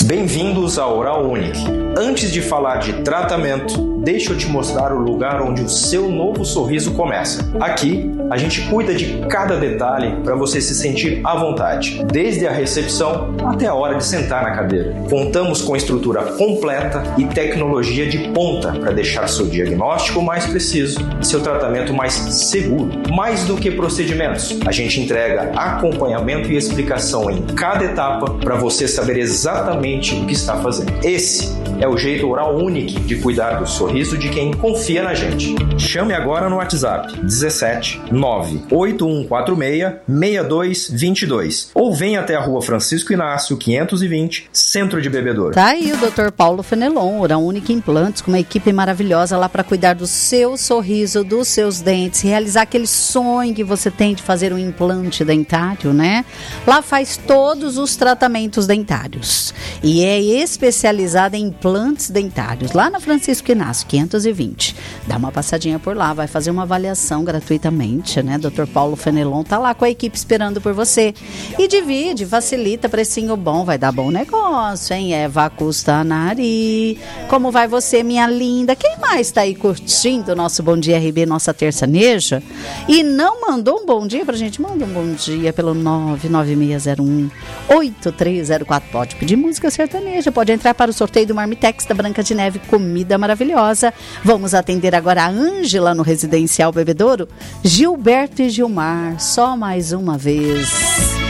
Bem-vindos à Oral Unique. Antes de falar de tratamento, deixa eu te mostrar o lugar onde o seu novo sorriso começa. Aqui, a gente cuida de cada detalhe para você se sentir à vontade, desde a recepção até a hora de sentar na cadeira. Contamos com estrutura completa e tecnologia de ponta para deixar seu diagnóstico mais preciso e seu tratamento mais seguro. Mais do que procedimentos, a gente entrega acompanhamento e explicação em cada etapa para você saber exatamente o que está fazendo. Esse é o jeito Oral Unique de cuidar do sorriso de quem confia na gente. Chame agora no WhatsApp 17 98146 6222 ou venha até a Rua Francisco Inácio 520, Centro de Bebedouro. Tá aí o Dr. Paulo Fenelon, Oral Unique Implantes, com uma equipe maravilhosa lá para cuidar do seu sorriso, dos seus dentes, realizar aquele sonho que você tem de fazer um implante dentário, né? Lá faz todos os tratamentos dentários e é especializada em implantes dentários, lá na Francisco Inácio 520. Dá uma passadinha por lá, vai fazer uma avaliação gratuitamente, né? Dr. Paulo Fenelon tá lá com a equipe esperando por você. E divide, facilita, precinho bom, vai dar bom negócio, hein? Eva Custanari. Como vai você, minha linda? Quem mais tá aí curtindo o nosso Bom Dia RB, nossa terçaneja? E não mandou um bom dia pra gente? Manda um bom dia pelo 99601-8304. Pode pedir música sertaneja, pode entrar para o sorteio do Marmitex da Branca de Neve, comida maravilhosa. Vamos atender agora a Ângela no Residencial Bebedouro. Gilberto e Gilmar, só mais uma vez.